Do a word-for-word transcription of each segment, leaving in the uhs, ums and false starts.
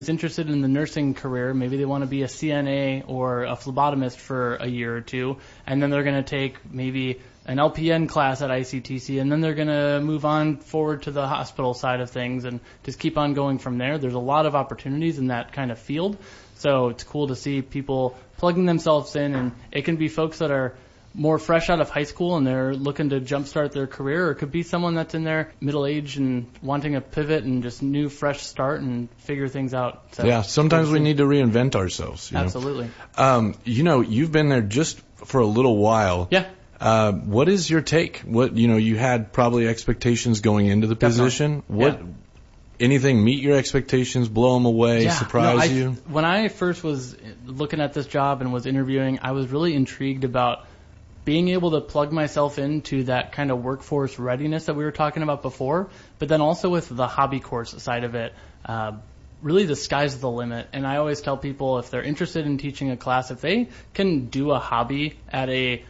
interested in the nursing career. Maybe they want to be a C N A or a phlebotomist for a year or two, and then they're going to take maybe an L P N class at I C T C, and then they're going to move on forward to the hospital side of things and just keep on going from there. There's a lot of opportunities in that kind of field, so it's cool to see people plugging themselves in, and it can be folks that are more fresh out of high school and they're looking to jumpstart their career, or it could be someone that's in their middle age and wanting a pivot and just new, fresh start and figure things out. So, yeah, sometimes we need to reinvent ourselves. You absolutely. Know? Um, you know, you've been there just for a little while. Yeah. Uh, what is your take? What, you know, you had probably expectations going into the Definitely. position. What, yeah. Anything meet your expectations, blow them away, yeah. surprise no, I, you? When I first was looking at this job and was interviewing, I was really intrigued about being able to plug myself into that kind of workforce readiness that we were talking about before, but then also with the hobby course side of it, uh, really the sky's the limit. And I always tell people if they're interested in teaching a class, if they can do a hobby at a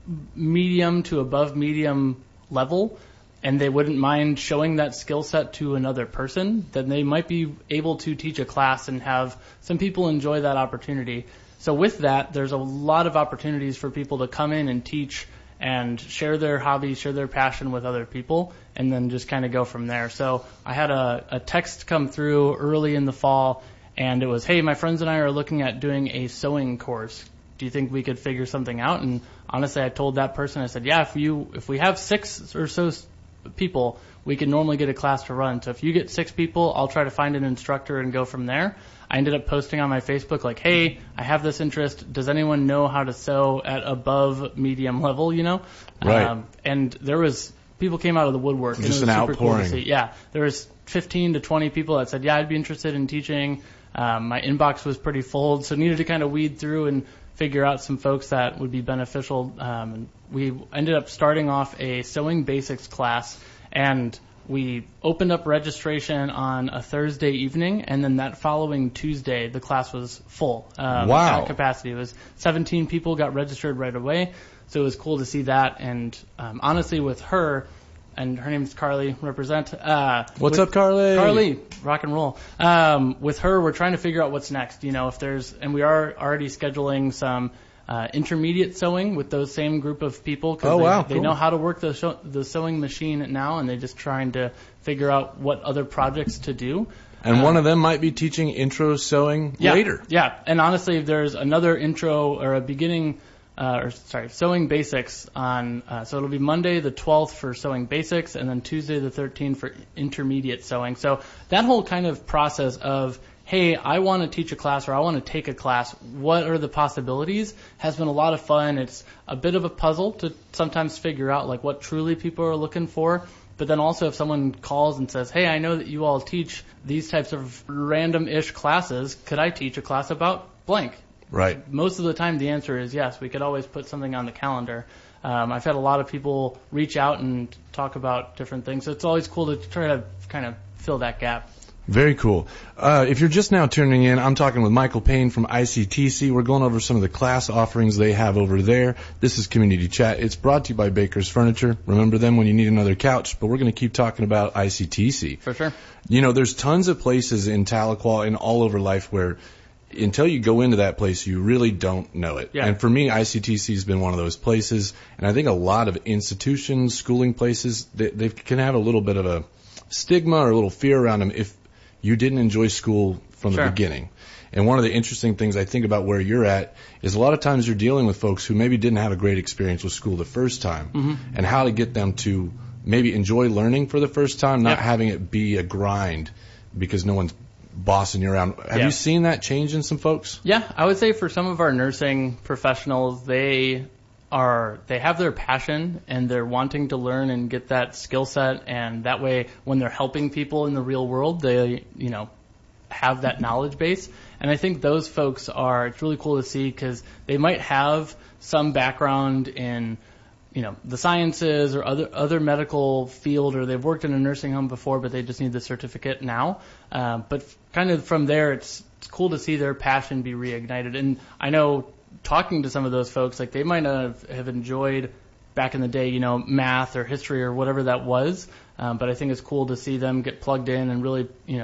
medium to above medium level, and they wouldn't mind showing that skill set to another person, then they might be able to teach a class and have some people enjoy that opportunity. So with that, there's a lot of opportunities for people to come in and teach and share their hobby, share their passion with other people, and then just kind of go from there. So I had a, a text come through early in the fall, and it was, hey, my friends and I are looking at doing a sewing course. Do you think we could figure something out? And honestly, I told that person, I said, yeah, if you if we have six or so people, we can normally get a class to run. So if you get six people, I'll try to find an instructor and go from there. I ended up posting on my Facebook like, hey, I have this interest. Does anyone know how to sew at above medium level, you know? Right. Um, and there was, people came out of the woodwork. Just and it was an super outpouring. Cool to see. Yeah. There was fifteen to twenty people that said, yeah, I'd be interested in teaching. Um, my inbox was pretty full, so needed to kind of weed through and figure out some folks that would be beneficial. Um, and we ended up starting off a sewing basics class, and we opened up registration on a Thursday evening, and then that following Tuesday, the class was full. Um, wow. At capacity. It was seventeen people got registered right away, so it was cool to see that. And um, honestly, with her, and her name is Carly, represent. Uh, what's with, up, Carly? Carly, rock and roll. Um, with her, we're trying to figure out what's next. You know, if there's, and we are already scheduling some Uh, intermediate sewing with those same group of people, because oh, they, wow, they cool. know how to work the, show, the sewing machine now, and they're just trying to figure out what other projects to do. And um, one of them might be teaching intro sewing yeah, later. Yeah, and honestly, if there's another intro or a beginning, uh, or sorry, sewing basics on, uh, so it'll be Monday the twelfth for sewing basics, and then Tuesday the thirteenth for intermediate sewing. So that whole kind of process of, hey, I want to teach a class or I want to take a class, what are the possibilities, has been a lot of fun. It's a bit of a puzzle to sometimes figure out like what truly people are looking for. But then also if someone calls and says, hey, I know that you all teach these types of random-ish classes, could I teach a class about blank? Right. Most of the time the answer is yes. We could always put something on the calendar. Um, I've had a lot of people reach out and talk about different things. So it's always cool to try to kind of fill that gap. Very cool. Uh, if you're just now tuning in, I'm talking with Michael Payne from I C T C. We're going over some of the class offerings they have over there. This is Community Chat. It's brought to you by Baker's Furniture. Remember them when you need another couch, but we're going to keep talking about I C T C. For sure. You know, there's tons of places in Tahlequah and all over life where until you go into that place, you really don't know it. Yeah. And for me, I C T C has been one of those places. And I think a lot of institutions, schooling places, they, they can have a little bit of a stigma or a little fear around them if you didn't enjoy school from the sure. beginning. And one of the interesting things I think about where you're at is a lot of times you're dealing with folks who maybe didn't have a great experience with school the first time, mm-hmm. and how to get them to maybe enjoy learning for the first time, not yep. having it be a grind because no one's bossing you around. Have yeah. you seen that change in some folks? Yeah, I would say for some of our nursing professionals, they are they have their passion and they're wanting to learn and get that skill set, and that way when they're helping people in the real world, they, you know, have that knowledge base. And I think those folks are, it's really cool to see because they might have some background in, you know, the sciences or other other medical field, or they've worked in a nursing home before, but they just need the certificate now. Uh, but kind of from there, it's it's cool to see their passion be reignited. And I know talking to some of those folks, like they might not have, have enjoyed back in the day, you know, math or history or whatever that was. Um, but I think it's cool to see them get plugged in and really, you know,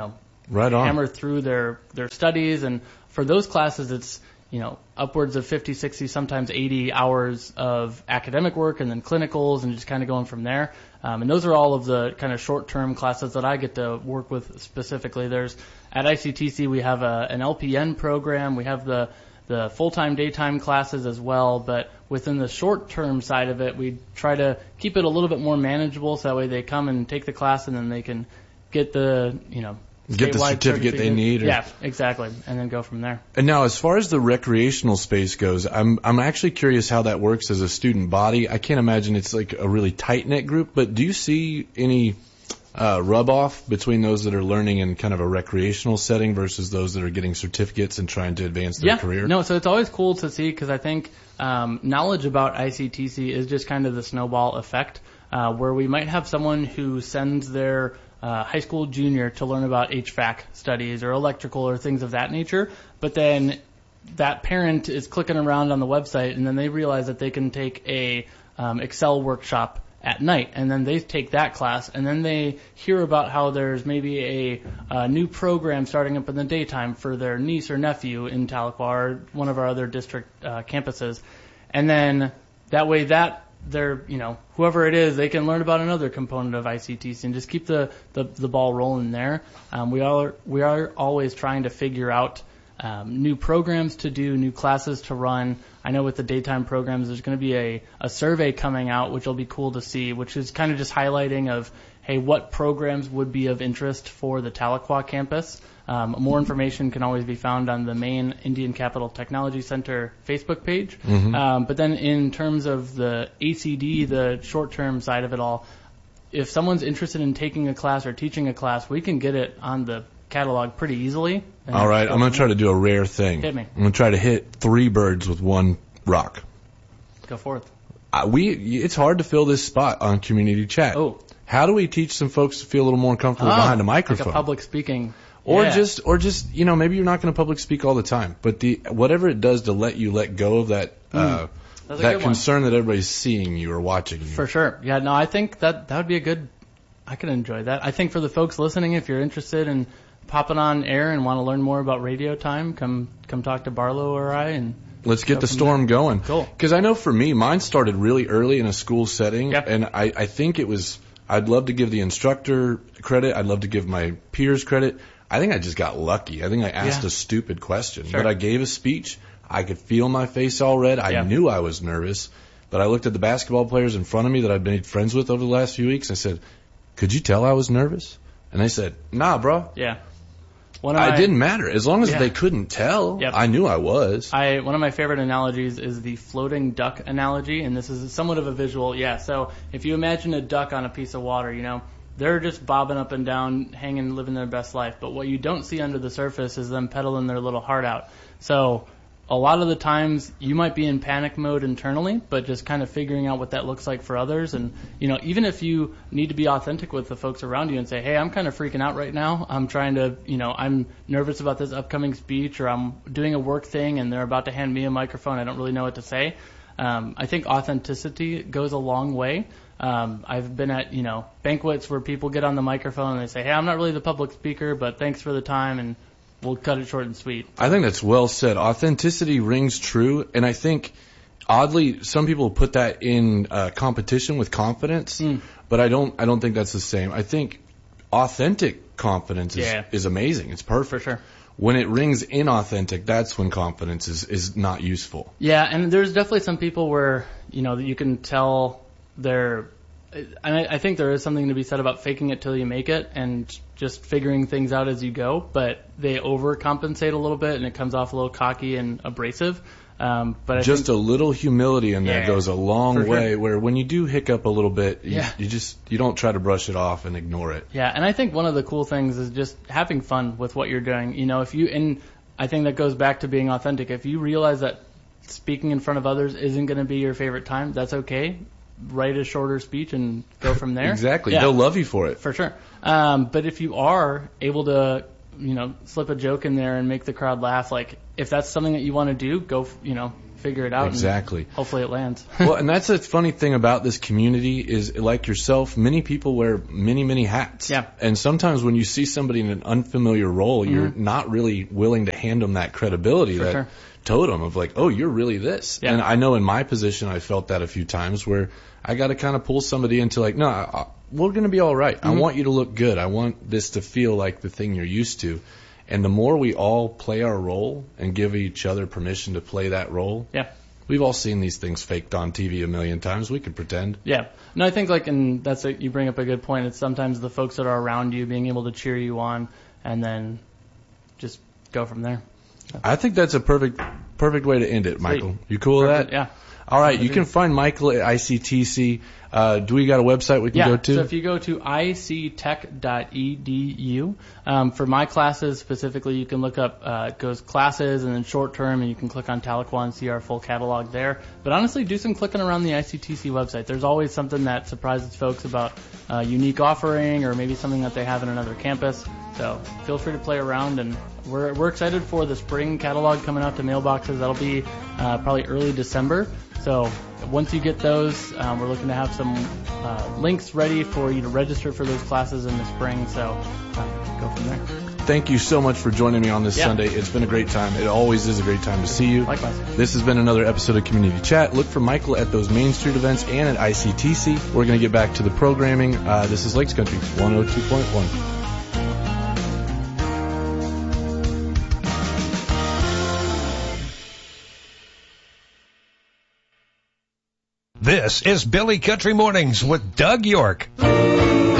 right on. hammer through their, their studies. And for those classes, it's, you know, upwards of fifty, sixty, sometimes eighty hours of academic work and then clinicals and just kind of going from there. Um, and those are all of the kind of short-term classes that I get to work with specifically. There's, at I C T C, we have a, an L P N program. We have the, the full-time, daytime classes as well. But within the short-term side of it, we try to keep it a little bit more manageable so that way they come and take the class and then they can get the, you know, get the certificate they need. Or... Yeah, exactly, and then go from there. And now, as far as the recreational space goes, I'm I'm actually curious how that works as a student body. I can't imagine it's like a really tight-knit group, but do you see any uh, rub-off between those that are learning in kind of a recreational setting versus those that are getting certificates and trying to advance their yeah, career? No, so it's always cool to see because I think um, knowledge about I C T C is just kind of the snowball effect, uh, where we might have someone who sends their Uh, high school junior to learn about H V A C studies or electrical or things of that nature, but then that parent is clicking around on the website and then they realize that they can take a um, Excel workshop at night and then they take that class and then they hear about how there's maybe a, a new program starting up in the daytime for their niece or nephew in Tahlequah or one of our other district uh, campuses, and then that way that they're, you know, whoever it is, they can learn about another component of I C T C and just keep the, the, the ball rolling there. Um, we are, we are always trying to figure out um, new programs to do, new classes to run. I know with the daytime programs, there's going to be a, a survey coming out, which will be cool to see, which is kind of just highlighting of, hey, what programs would be of interest for the Tahlequah campus. Um, more information can always be found on the main Indian Capital Technology Center Facebook page. Mm-hmm. Um, but then in terms of the A C D, the short-term side of it all, if someone's interested in taking a class or teaching a class, we can get it on the catalog pretty easily. All right, I'm going to try to do a rare thing. Hit me. I'm going to try to hit three birds with one rock. Go forth. Uh, we, it's hard to fill this spot on Community Chat. Oh. How do we teach some folks to feel a little more comfortable oh, behind a microphone? Like a public speaking. Or yeah. just, or just, you know, maybe you're not going to public speak all the time, but the whatever it does to let you let go of that uh, mm, that concern that everybody's seeing you or watching you. For sure. Yeah. No, I think that that would be a good. I could enjoy that. I think for the folks listening, if you're interested in popping on air and want to learn more about radio time, come come talk to Barlow or I and. Let's get the storm there. going. Cool. Because I know for me, mine started really early in a school setting, yep. and I, I think it was. I'd love to give the instructor credit. I'd love to give my peers credit. I think I just got lucky. I think I asked yeah. a stupid question, sure. but I gave a speech. I could feel my face all red. I yeah. knew I was nervous, but I looked at the basketball players in front of me that I've made friends with over the last few weeks. I said, "Could you tell I was nervous?" And they said, "Nah, bro." Yeah. One of I my, didn't matter as long as yeah. they couldn't tell. Yep. I knew I was. I one of my favorite analogies is the floating duck analogy, and this is somewhat of a visual. Yeah. So if you imagine a duck on a piece of water, you know. They're just bobbing up and down, hanging, living their best life. But what you don't see under the surface is them pedaling their little heart out. So a lot of the times you might be in panic mode internally, but just kind of figuring out what that looks like for others. And, you know, even if you need to be authentic with the folks around you and say, hey, I'm kind of freaking out right now. I'm trying to, you know, I'm nervous about this upcoming speech, or I'm doing a work thing and they're about to hand me a microphone. I don't really know what to say. Um, I think authenticity goes a long way. Um, I've been at, you know, banquets where people get on the microphone and they say, hey, I'm not really the public speaker, but thanks for the time, and we'll cut it short and sweet. I think that's well said. Authenticity rings true, and I think, oddly, some people put that in uh, competition with confidence, mm. but I don't I don't think that's the same. I think authentic confidence is, yeah. is amazing. It's perfect. For sure. When it rings inauthentic, that's when confidence is, is not useful. Yeah, and there's definitely some people where, you know, you can tell they're, and I, I think there is something to be said about faking it till you make it and just figuring things out as you go, but they overcompensate a little bit and it comes off a little cocky and abrasive. Um, but I just think, a little humility in there yeah, goes a long way, sure. where when you do hiccup a little bit, you, yeah. you just, you don't try to brush it off and ignore it. Yeah, and I think one of the cool things is just having fun with what you're doing. You know, if you, and I think that goes back to being authentic. If you realize that speaking in front of others isn't going to be your favorite time, that's okay. Write a shorter speech and go from there. Exactly. Yeah. They'll love you for it. For sure. Um, but if you are able to you know, slip a joke in there and make the crowd laugh. Like, if that's something that you want to do, go, you know, figure it out. Exactly. And hopefully it lands. Well, and that's a funny thing about this community is, like yourself, many people wear many, many hats. Yeah. And sometimes when you see somebody in an unfamiliar role, mm-hmm. you're not really willing to hand them that credibility, For that sure. totem of like, oh, you're really this. Yeah. And I know in my position I felt that a few times where I got to kind of pull somebody into like, no, I, I, we're going to be all right. Mm-hmm. I want you to look good. I want this to feel like the thing you're used to. And the more we all play our role and give each other permission to play that role, yeah. we've all seen these things faked on T V a million times. We can pretend. Yeah. No, I think like, and that's a, you bring up a good point. It's sometimes the folks that are around you being able to cheer you on and then just go from there. So. I think that's a perfect, perfect way to end it, Michael. Sweet. You cool Perfect. with that? Yeah. All right. You can find Michael at I C T C. Uh, do we got a website we can yeah, go to? So if you go to I C tech dot E D U, um, for my classes specifically, you can look up, uh, it goes classes and then short term, and you can click on Tahlequah and see our full catalog there. But honestly, do some clicking around the I C T C website. There's always something that surprises folks about a unique offering or maybe something that they have in another campus. So feel free to play around, and we're we're excited for the spring catalog coming out to mailboxes. That'll be uh, probably early December. So once you get those, um, we're looking to have some uh, links ready for you to register for those classes in the spring. So uh, go from there. Thank you so much for joining me on this yeah. Sunday. It's been a great time. It always is a great time to see you. Likewise. This has been another episode of Community Chat. Look for Michael at those Main Street events and at I C T C. We're going to get back to the programming. Uh, this is Lakes Country one oh two point one. This is Billy Country Mornings with Doug York.